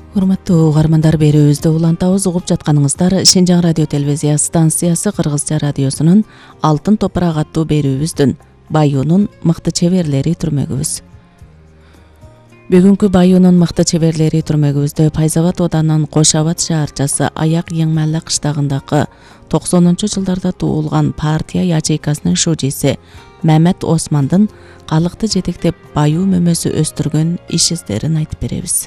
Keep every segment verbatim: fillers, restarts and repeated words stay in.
Урматтуу угармандар, берүүбүздү улантабыз. Угуп жатканыңыздар Шенжаң радио телевизия станциясы Кыргызча радиосунун Алтын топурак аттуу берүүбүздүн Баюунун мыкты чеберлери түрмөгүбүз. Бүгүнкү Баюунун мыкты чеберлери түрмөгүбүздө Пайзабад оданынын Кош Абад шаарчасы Аяк Эңмәлле кыштагындагы токсонунчу жылдарда туулган партия ячейкасынын шужиси Мамет Османдын калыкты жетектеп баюу мөмөсү өстүргөн иш издерин айтып беребиз.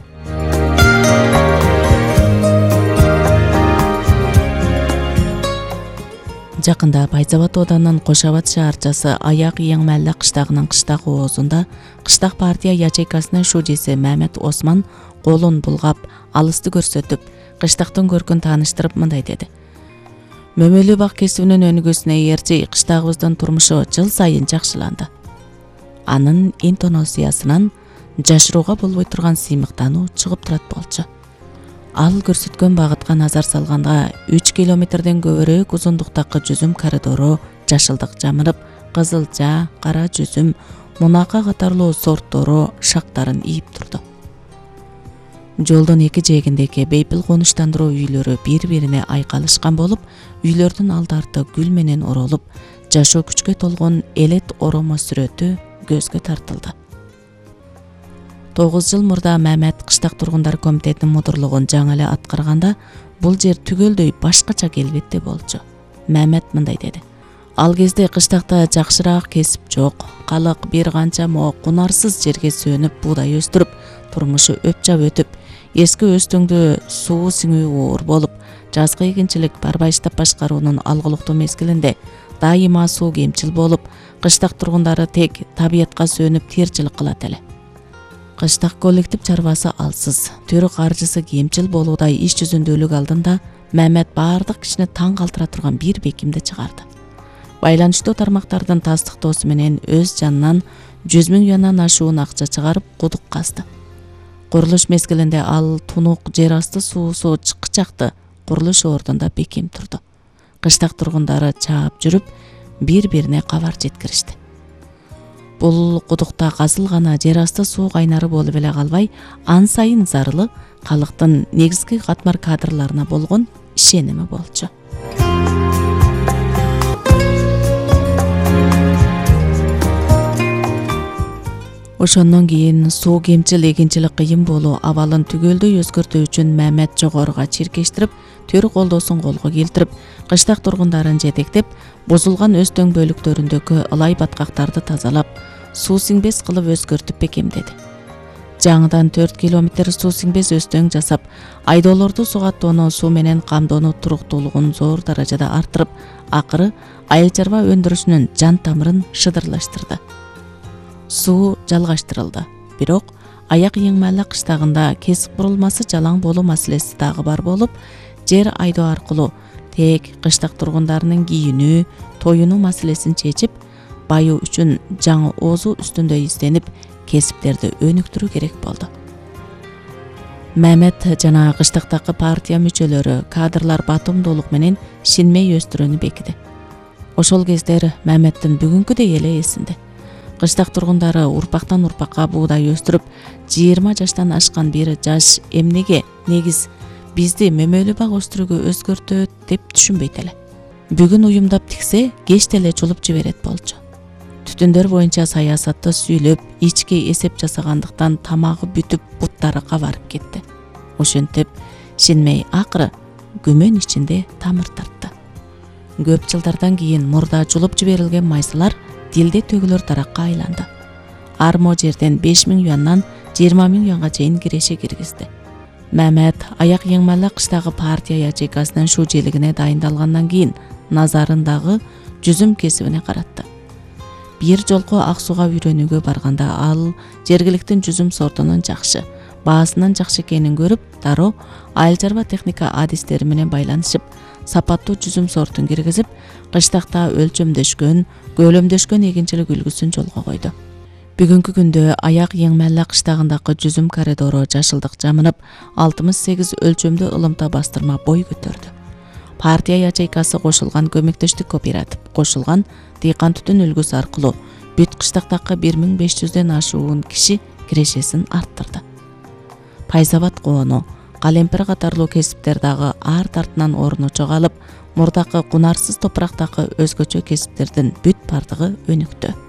Жакында Пайзабад оданынын Кош Абад шаарчасы Аяк Эңмәлле кыштагынын кыштак оозунда кыштак партия ячейкасынын шужиси Мамет Осман колун булгап, алысты көрсөтүп, кыштактын көркүн тааныштырып мындай деди: Мөмөлүү бак кесибинин өнүгүүсүнө ээрчи кыштагыбыздын турмушу жыл сайын жакшыланды. Анын интоносиясынан жашырууга болбой турган сыймыктануу чыгып турат болчу. Ал көрсөткөн багытка назар салганда үч километрден көбүрөөк узундуктагы жүзүм коридору жашылдык жамырып, кызылча, кара жүзүм, мунака катарлуу сорттору шактарын ийип турду. Жолдун эки жээгиндеги бейпил конуштандыруу үйлөрү бири-бирине айкалышкан болуп, үйлөрдүн алды арты гүл менен оролуп, жашоо күчкө толгон элет оромо сүрөтү көзгө тартылды. тогуз жыл мурда Мамет кыштак тургундар комитетинин мудурлугун жаңы эле аткарганда бул жер түгөлдөй башкача келбетте болчу. Мамет мындай деди: Ал кезде кыштакта жакшыраак кесип жок, калык бир канча мо кунарсыз жерге сүйөнүп буудай өстүрүп, турмушу өпчап өтүп, эски өстөңдө суу сиңүү оор болуп, жазгы эгинчилик барбайыштап башкаруунун алгылыктуу мезгилинде дайыма суу кемчил болуп, кыштак тургундары тек табиятка сүйөнүп тирчилик кылат эле. Кыштак коллектив чарбасы алсыз, төрү каржысы кемчил болуудай иш жүзүндүүлүк алдында Мамет баардык кишини таң калтыра турган бир бекимди чыгарды. Байланыштуу тармактардын тастыктоосу менен өз жанынан жүз миң юандан ашуун акча чыгарып кудук казды. Курулуш мезгилинде ал тунук жер асты суусу чыкчакты курулуш ордунда бекем турду. Кыштак тургундары чаап жүрүп, бири-бирине кабар жеткиришти. Бул кудукта казылгана жер асты суу кайнары болуп эле калбай, ан сайын зарылы калыктын негизги катмар кадрларына болгон ишеними болчу. Ошондон кийин суу кемчил, эгинчилик кыйын болуу абалын түгөлдөй өзгөртүү үчүн Мамет жогоруга чиркештирип, төр колдоосун колго келтирип, кыштак тургундарын жетектеп, бузулган өстөң бөлүктөрүндөгү ылай баткактарды тазалап, суу сиңбес кылып өзгөртүп бекемдеди. Жаңыдан төрт километр суу сиңбес өстөң жасап, айдоолорду сугаттоону, суу менен камдоону туруктуулугун зор даражада арттырып, акыры айыл чарба өндүрүшүнүн жан тамырын шыдырлаштырды. Суу жалгаштырылды. Бирок Аяк Эңмәлле кыштагында кесип курулмасы жалаң болуу маселеси дагы бар болуп, жер айдоо аркылуу тек кыштак тургундарынын кийинүү, тоюнуу маселесин чечип, баюу үчүн жаңы оозу үстүндө изденип, кесиптерди өнүктүрүү керек болду. Мамет жана кыштактагы партия мүчөлөрү кадрлар батымдуулук менен шинмей өстүрүүнү бекиди. Ошол кездер Маметтин бүгүнкүдөй эле эсинде. Кыштак тургундары урпактан урпакка буудай өстүрүп, жыйырма жаштан ашкан бир жаш эмнеге негиз бизди мөмөлүү бак өстүрүүгө өзгөртөт деп түшүнбөйт эле. Бүгүн уюмдап тиксе, кеч деле жулуп жиберет болчу. Түтүндөр боюнча саясатты сүйлөп, ички эсеп жасагандыктан тамагы бүтүп, буттары кабарып кетти. Ошентип, шинмей акыры күмөн ичинде тамыр тартты. Көп жылдардан кийин мурда жулуп жиберилген майсалар дилде төгүлөр даракка айланды. Армо жерден беш миң юандан жыйырма миң юанга чейин киреше киргизди. Мамет Аяк Эңмәлле кыштагы партия ячейкасынын шужийлигине дайындалгандан кийин назарындагы жүзүм кесибине каратты. Бир жолку ак сууга үйрөнүүгө барганда ал жергиликтин жүзүм сортунун жакшы, баасынын жакшы экенин көрүп, дароо айыл чарба техника адистери менен байланышып, сапаттуу жүзүм сортун киргизип, кыштакта өлчөмдөшкөн, көлөмдөшкөн эгинчилик үлгүсүн жолго койду. Бүгүнкү күндө Аяк Эңмәлле кыштагындагы жүзүм коридору жашылдык жамынып, алтымыш сегиз өлчөмдүү ылымта бастырма бой көтөрдү. Партия ячейкасы кошулган көмөктөштүк кооператив кошулган дыйкан түтүн үлгүсү аркылуу бүт кыштактагы бир миң беш жүздөн ашуун киши кирешесин арттырды. Пайзабад коону, калемпир катарлуу кесиптер дагы арт артынан орун жоголуп, мурдакы кунарсыз топурактагы өзгөчө кесиптердин бүт бардыгы өнүктү.